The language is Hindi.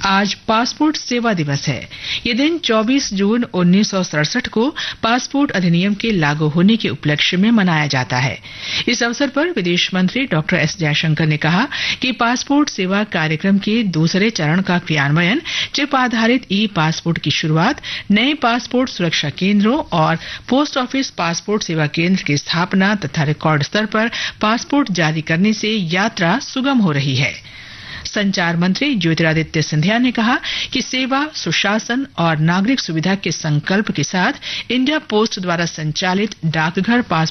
आज पासपोर्ट सेवा दिवस है। ये दिन 24 जून 1967 को पासपोर्ट अधिनियम के लागू होने के उपलक्ष्य में मनाया जाता है। इस अवसर पर विदेश मंत्री डॉक्टर एस जयशंकर ने कहा कि पासपोर्ट सेवा कार्यक्रम के दूसरे चरण का क्रियान्वयन, चिप आधारित ई पासपोर्ट की शुरुआत, नए पासपोर्ट सुरक्षा केंद्रों और पोस्ट ऑफिस पासपोर्ट सेवा केंद्र की स्थापना तथा रिकॉर्ड स्तर पर पासपोर्ट जारी करने से यात्रा सुगम हो रही है। संचार मंत्री ज्योतिरादित्य सिंधिया ने कहा कि सेवा, सुशासन और नागरिक सुविधा के संकल्प के साथ इंडिया पोस्ट द्वारा संचालित डाकघर पासपोर्ट